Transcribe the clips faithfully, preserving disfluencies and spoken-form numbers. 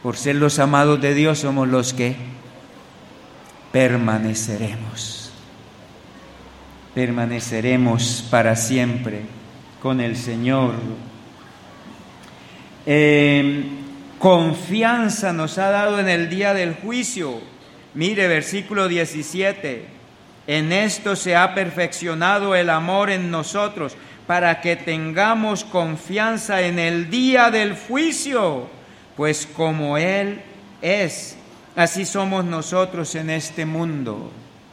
por ser los amados de Dios, somos los que permaneceremos. Permaneceremos para siempre con el Señor. Eh, confianza nos ha dado en el día del juicio. Mire, versículo diecisiete. En esto se ha perfeccionado el amor en nosotros, para que tengamos confianza en el día del juicio. Pues como Él es, así somos nosotros en este mundo.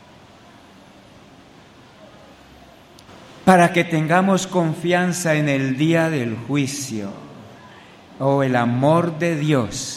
Para que tengamos confianza en el día del juicio. Oh, el amor de Dios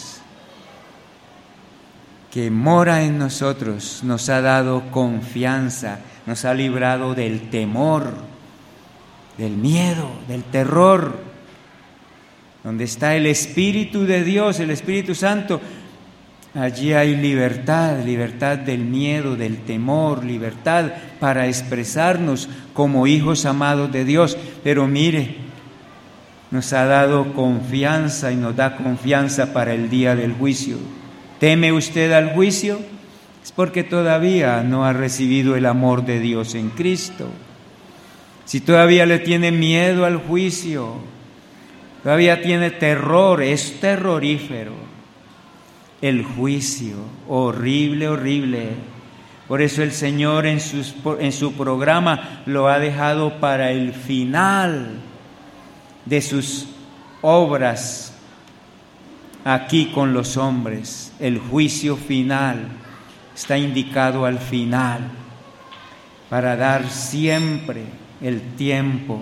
que mora en nosotros nos ha dado confianza, nos ha librado del temor, del miedo, del terror. Donde está el Espíritu de Dios, el Espíritu Santo, allí hay libertad, libertad del miedo, del temor, libertad para expresarnos como hijos amados de Dios. Pero mire, nos ha dado confianza y nos da confianza para el día del juicio. ¿Teme usted al juicio? Es porque todavía no ha recibido el amor de Dios en Cristo. Si todavía le tiene miedo al juicio, todavía tiene terror, es terrorífero. El juicio, horrible, horrible. Por eso el Señor en, sus, en su programa lo ha dejado para el final de sus obras aquí con los hombres. El juicio final está indicado al final, para dar siempre el tiempo,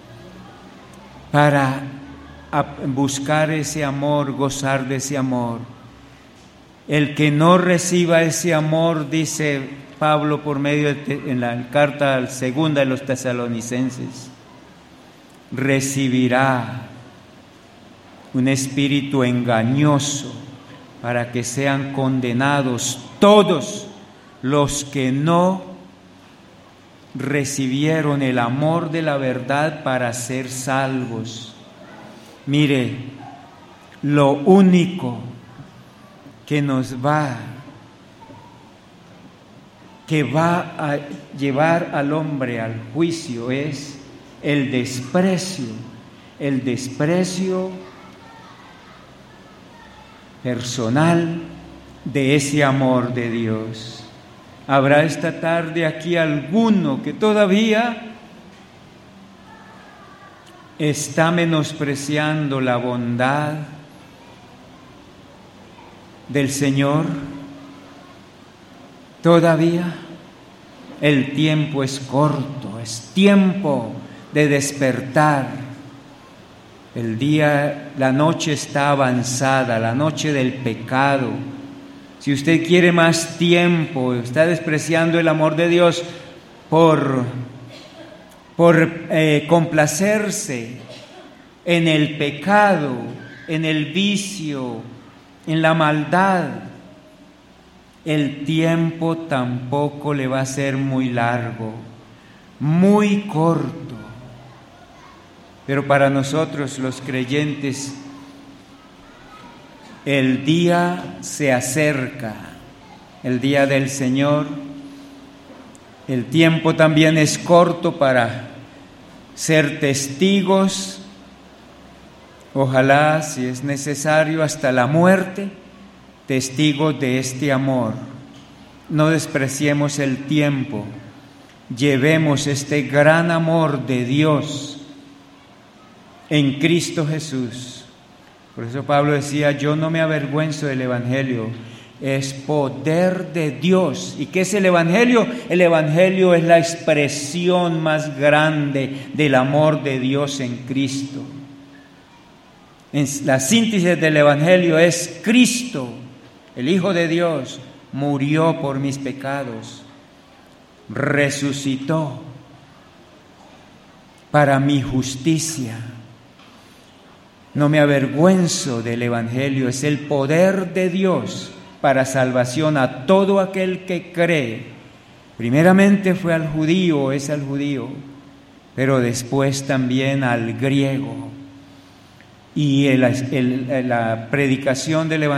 para buscar ese amor, gozar de ese amor. El que no reciba ese amor, dice Pablo por medio de, en la carta segunda de los Tesalonicenses, recibirá un espíritu engañoso, para que sean condenados todos los que no recibieron el amor de la verdad para ser salvos. Mire, lo único que nos va, que va a llevar al hombre al juicio es el desprecio, el desprecio personal de ese amor de Dios. Habrá esta tarde aquí alguno que todavía está menospreciando la bondad del Señor. Todavía el tiempo es corto, es tiempo de despertar. El día, la noche está avanzada, la noche del pecado. Si usted quiere más tiempo, está despreciando el amor de Dios por, por eh, complacerse en el pecado, en el vicio, en la maldad, el tiempo tampoco le va a ser muy largo, muy corto. Pero para nosotros los creyentes, el día se acerca, el día del Señor. El tiempo también es corto para ser testigos, ojalá, si es necesario, hasta la muerte, testigos de este amor. No despreciemos el tiempo, llevemos este gran amor de Dios en Cristo Jesús. Por eso Pablo decía, yo no me avergüenzo del Evangelio, es poder de Dios. ¿Y qué es el Evangelio? El Evangelio es la expresión más grande del amor de Dios en Cristo. En la síntesis del Evangelio es Cristo, el Hijo de Dios, murió por mis pecados, resucitó para mi justicia. No me avergüenzo del Evangelio, es el poder de Dios para salvación a todo aquel que cree. Primeramente fue al judío, es al judío, pero después también al griego. Y el, el, la predicación del Evangelio